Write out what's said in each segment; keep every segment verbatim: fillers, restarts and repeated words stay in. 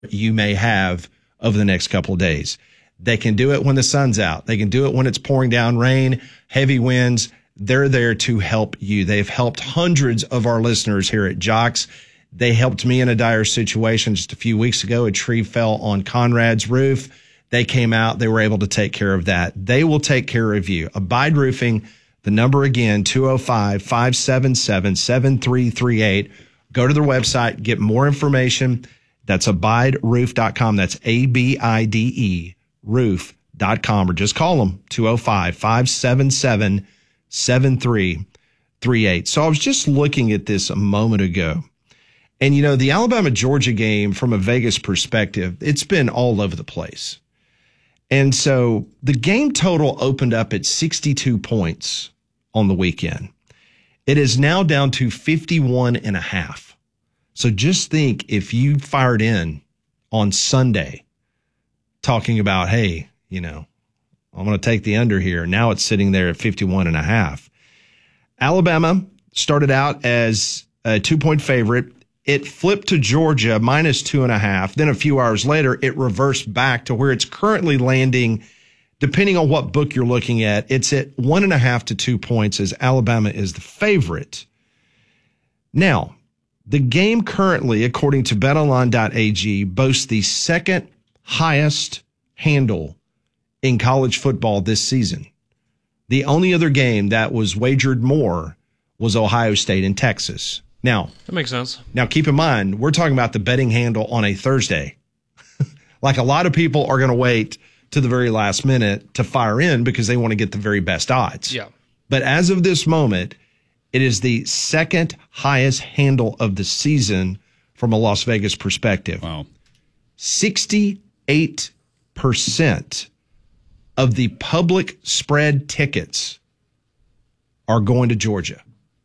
you may have over the next couple of days. They can do it when the sun's out. They can do it when it's pouring down rain, heavy winds. They're there to help you. They've helped hundreds of our listeners here at Jocks. They helped me in a dire situation just a few weeks ago. A tree fell on Conrad's roof. They came out. They were able to take care of that. They will take care of you. Abide Roofing, the number again, two oh five, five seven seven, seven three three eight. Go to their website, get more information. That's abide roof dot com. That's A B I D E roof dot com, or just call them, two oh five, five seven seven, seven three three eight. So I was just looking at this a moment ago. And, you know, the Alabama-Georgia game, from a Vegas perspective, it's been all over the place. And so the game total opened up at sixty-two points on the weekend. It is now down to fifty-one and a half. So just think, if you fired in on Sunday talking about, hey, you know, I'm going to take the under here. Now it's sitting there at fifty-one and a half. Alabama started out as a two-point favorite. It flipped to Georgia minus two and a half. Then a few hours later, it reversed back to where it's currently landing. Depending on what book you're looking at, it's at one and a half to two points as Alabama is the favorite. Now, the game currently, according to bet online dot a g, boasts the second highest handle in college football this season. The only other game that was wagered more was Ohio State and Texas. Now, that makes sense. Now, keep in mind, we're talking about the betting handle on a Thursday. Like, a lot of people are going to wait to the very last minute to fire in because they want to get the very best odds. Yeah. But as of this moment, it is the second highest handle of the season from a Las Vegas perspective. Wow. sixty-eight percent of the public spread tickets are going to Georgia.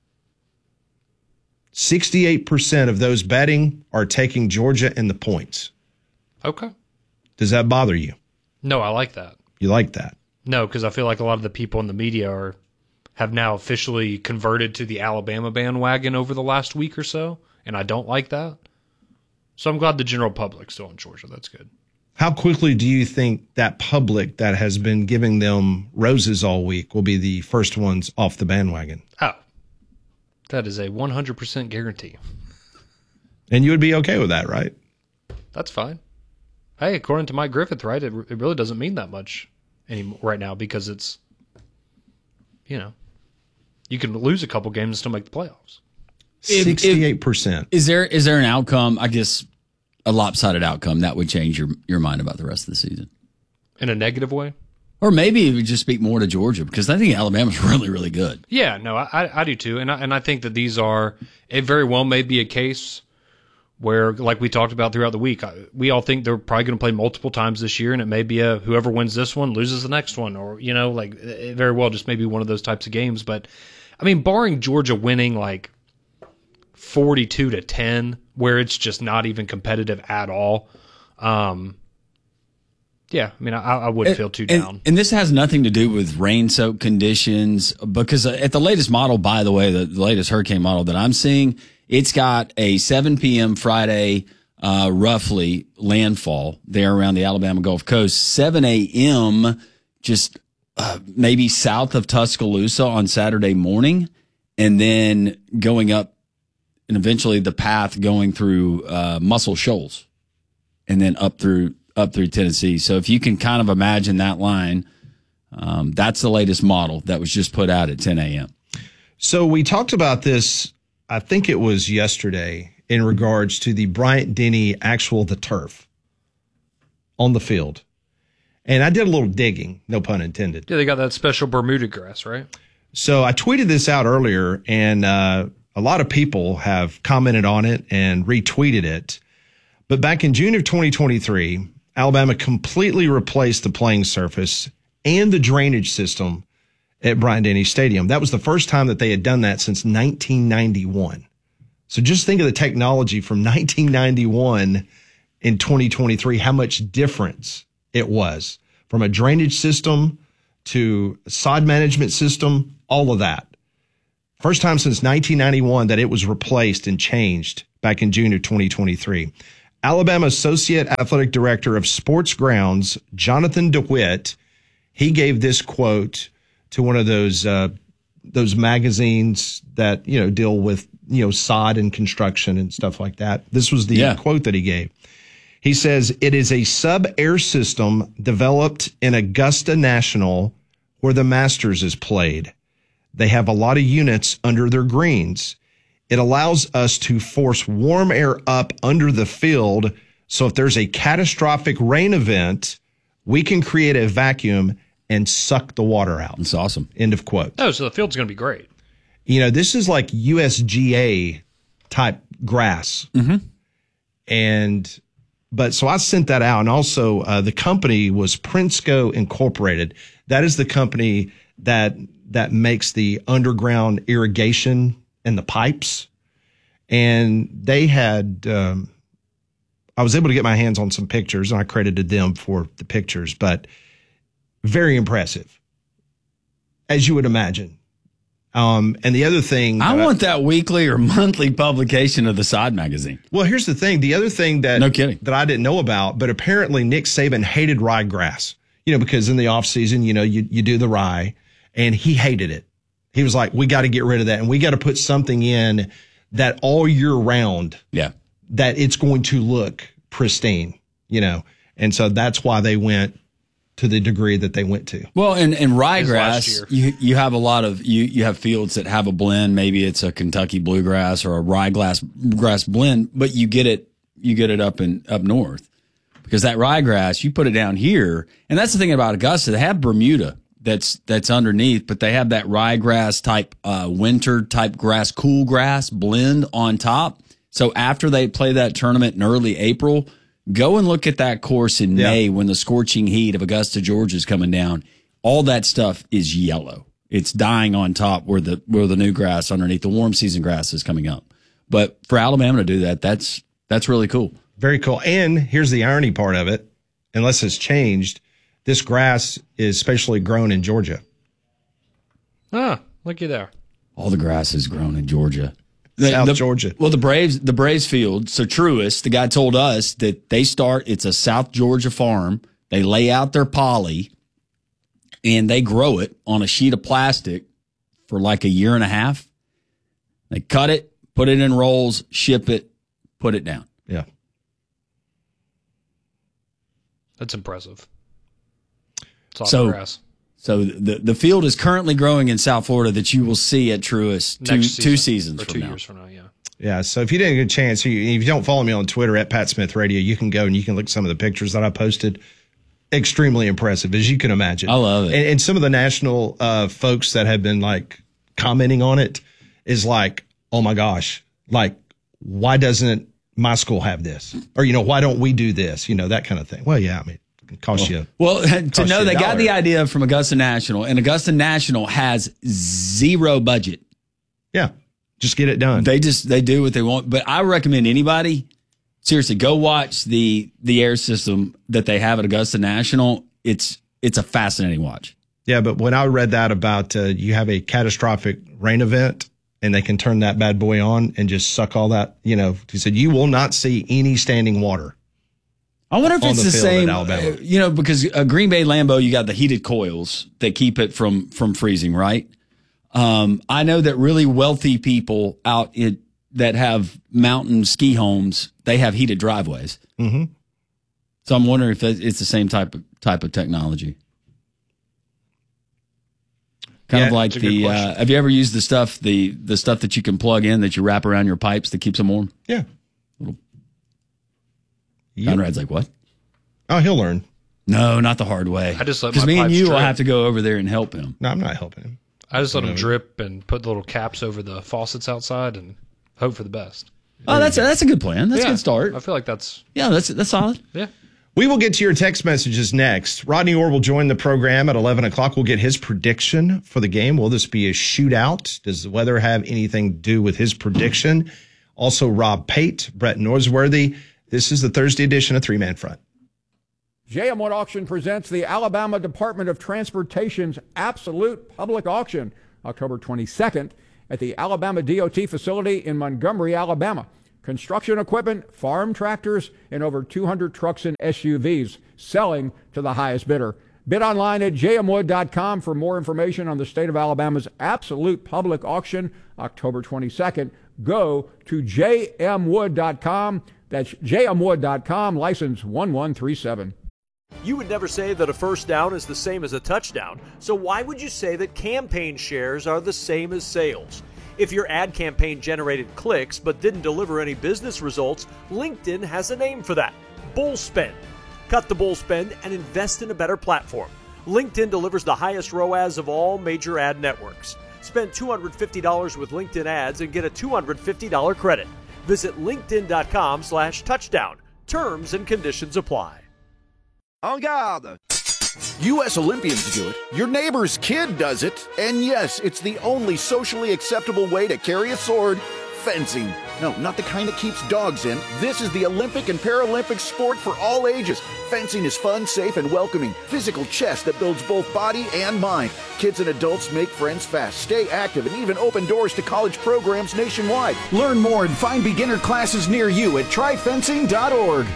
sixty-eight percent of those betting are taking Georgia and the points. Okay. Does that bother you? No, I like that. You like that? No, because I feel like a lot of the people in the media are have now officially converted to the Alabama bandwagon over the last week or so, and I don't like that. So I'm glad the general public's still in Georgia. That's good. How quickly do you think that public that has been giving them roses all week will be the first ones off the bandwagon? Oh, that is a one hundred percent guarantee. And you would be okay with that, right? That's fine. Hey, according to Mike Griffith, right, it, it really doesn't mean that much anymore right now because it's, you know, you can lose a couple games and still make the playoffs. sixty-eight percent. Is there is there an outcome, I guess, a lopsided outcome that would change your, your mind about the rest of the season? In a negative way? Or maybe it would just speak more to Georgia, because I think Alabama's really, really good. Yeah, no, I, I do too. And I, and I think that these are, it very well may be a case where, like we talked about throughout the week, we all think they're probably going to play multiple times this year, and it may be a whoever wins this one loses the next one, or, you know, like it very well just may be one of those types of games. But, I mean, barring Georgia winning like forty-two to ten, where it's just not even competitive at all, um, yeah, I mean, I, I wouldn't feel too down. And, and this has nothing to do with rain-soaked conditions, because at the latest model, by the way, the, the latest hurricane model that I'm seeing, it's got a seven p.m. Friday, uh, roughly, landfall there around the Alabama Gulf Coast. seven a.m. just uh, maybe south of Tuscaloosa on Saturday morning, and then going up, and eventually the path going through uh, Muscle Shoals, and then up through up through Tennessee. So if you can kind of imagine that line, um, that's the latest model that was just put out at ten a.m. So we talked about this, I think it was yesterday, in regards to the Bryant-Denny actual the turf on the field. And I did a little digging, no pun intended. Yeah, they got that special Bermuda grass, right? So I tweeted this out earlier, and uh, a lot of people have commented on it and retweeted it. But back in June of twenty twenty-three, Alabama completely replaced the playing surface and the drainage system at Bryant-Denny Stadium. That was the first time that they had done that since nineteen ninety-one. So just think of the technology from nineteen ninety-one in twenty twenty-three, how much difference it was from a drainage system to a sod management system, all of that. First time since nineteen ninety-one that it was replaced and changed back in June of twenty twenty-three. Alabama Associate Athletic Director of Sports Grounds, Jonathan DeWitt, he gave this quote to one of those uh, those magazines that, you know, deal with, you know, sod and construction and stuff like that. This was the yeah. quote that he gave. He says, "It is a sub-air system developed in Augusta National where the Masters is played. They have a lot of units under their greens. It allows us to force warm air up under the field, so if there's a catastrophic rain event, we can create a vacuum and suck the water out." That's awesome. End of quote. Oh, so the field's going to be great. You know, this is like U S G A type grass. Mm-hmm. And, but so I sent that out. And also uh, the company was Prinsco Incorporated. That is the company that, that makes the underground irrigation and the pipes. And they had, um, I was able to get my hands on some pictures, and I credited them for the pictures, but very impressive, as you would imagine. Um, and the other thing, I want that weekly or monthly publication of the Sod magazine. Well, here's the thing. The other thing that, no kidding, that I didn't know about, but apparently Nick Saban hated ryegrass, you know, because in the off season, you know, you, you do the rye, and he hated it. He was like, we got to get rid of that. And we got to put something in that all year round, yeah, that it's going to look pristine, you know? And so that's why they went to the degree that they went to. Well, and, and ryegrass, you, you have a lot of, you, you have fields that have a blend. Maybe it's a Kentucky bluegrass or a ryegrass grass blend, but you get it, you get it up in, up north, because that ryegrass, you put it down here. And that's the thing about Augusta. They have Bermuda that's, that's underneath, but they have that ryegrass type, uh, winter type grass, cool grass blend on top. So after they play that tournament in early April, go and look at that course in May yeah. when the scorching heat of Augusta, Georgia is coming down. All that stuff is yellow. It's dying on top where the where the new grass underneath the warm season grass is coming up. But for Alabama to do that, that's that's really cool. Very cool. And here's the irony part of it. Unless it's changed, this grass is specially grown in Georgia. Ah, looky there. All the grass is grown in Georgia. South the, Georgia. Well, the Braves, the Braves field. So Truist, the guy told us that they start. It's a South Georgia farm. They lay out their poly, and they grow it on a sheet of plastic for like a year and a half. They cut it, put it in rolls, ship it, put it down. Yeah, that's impressive. It's awesome so, grass. So the the field is currently growing in South Florida that you will see at Truist two, season, two seasons or from two now. years from now. Yeah. Yeah. So if you didn't get a chance, if you don't follow me on Twitter at Pat Smith Radio, you can go and you can look at some of the pictures that I posted. Extremely impressive, as you can imagine. I love it. And, and some of the national uh, folks that have been like commenting on it is like, oh my gosh, like why doesn't my school have this? Or, you know, why don't we do this? You know, that kind of thing. Well, yeah, I mean, it costs you. Well, to know they got the idea from Augusta National, and Augusta National has zero budget. Yeah. Just get it done. They just, they do what they want. But I recommend anybody, seriously, go watch the, the air system that they have at Augusta National. It's, it's a fascinating watch. Yeah. But when I read that about, uh, you have a catastrophic rain event and they can turn that bad boy on and just suck all that, you know, he said, you will not see any standing water. I wonder if it's the, the same, uh, you know, because uh, Green Bay Lambeau, you got the heated coils that keep it from, from freezing, right? Um, I know that really wealthy people out in, that have mountain ski homes, they have heated driveways. Mm-hmm. So I'm wondering if it's the same type of type of technology. Kind yeah, of like the, uh, have you ever used the stuff, the, the stuff that you can plug in that you wrap around your pipes that keeps them warm? Yeah. Little. Yep. Conrad's like, what? Oh, he'll learn. No, not the hard way. I just let Because me and you drip. will have to go over there and help him. No, I'm not helping him. I just let them drip and put the little caps over the faucets outside and hope for the best. Oh, that's a, that's a good plan. That's yeah, a good start. I feel like that's yeah, that's that's solid. Yeah. We will get to your text messages next. Rodney Orr will join the program at eleven o'clock. We'll get his prediction for the game. Will this be a shootout? Does the weather have anything to do with his prediction? Also, Rob Pate, Brett Norsworthy. This is the Thursday edition of Three Man Front. J M one Auction presents the Alabama Department of Transportation's Absolute Public Auction, October twenty-second, at the Alabama D O T facility in Montgomery, Alabama. construction equipment, farm tractors, and over two hundred trucks and S U Vs, selling to the highest bidder. Bid online at j m wood dot com for more information on the state of Alabama's absolute public auction, October twenty-second. Go to j m wood dot com. That's j m wood dot com, license one one three seven. You would never say that a first down is the same as a touchdown, so why would you say that campaign shares are the same as sales? If your ad campaign generated clicks but didn't deliver any business results, LinkedIn has a name for that: bull spend. Cut the bull spend and invest in a better platform. LinkedIn delivers the highest R O A S of all major ad networks. Spend two hundred fifty dollars with LinkedIn ads and get a two hundred fifty dollars credit. Visit linkedin.com slash touchdown. Terms and conditions apply. En garde! U S Olympians do it, your neighbor's kid does it, and yes, it's the only socially acceptable way to carry a sword: fencing. No, not the kind that keeps dogs in. This is the Olympic and Paralympic sport for all ages. Fencing is fun, safe, and welcoming. Physical chess that builds both body and mind. Kids and adults make friends fast, stay active, and even open doors to college programs nationwide. Learn more and find beginner classes near you at try fencing dot org.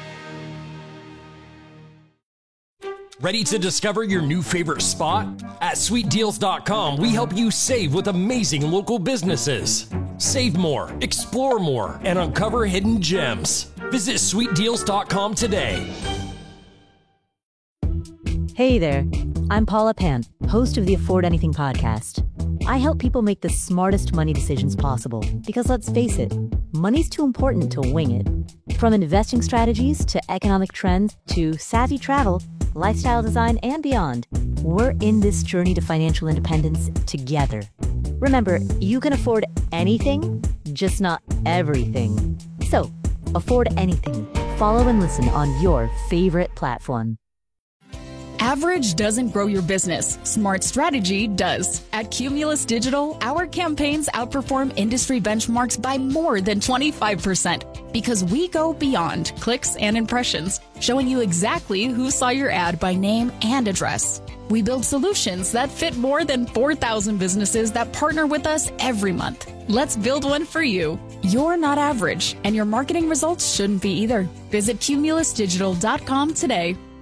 Ready to discover your new favorite spot? At sweet deals dot com, we help you save with amazing local businesses. Save more, explore more, and uncover hidden gems. Visit sweet deals dot com today. Hey there, I'm Paula Pant, host of the Afford Anything podcast. I help people make the smartest money decisions possible because, let's face it, money's too important to wing it. From investing strategies to economic trends to savvy travel, lifestyle design, and beyond, we're in this journey to financial independence together. Remember, you can afford anything, just not everything. So, afford anything. Follow and listen on your favorite platform. Average doesn't grow your business. Smart strategy does. At Cumulus Digital, our campaigns outperform industry benchmarks by more than twenty-five percent because we go beyond clicks and impressions, showing you exactly who saw your ad by name and address. We build solutions that fit more than four thousand businesses that partner with us every month. Let's build one for you. You're not average, and your marketing results shouldn't be either. Visit cumulus digital dot com today.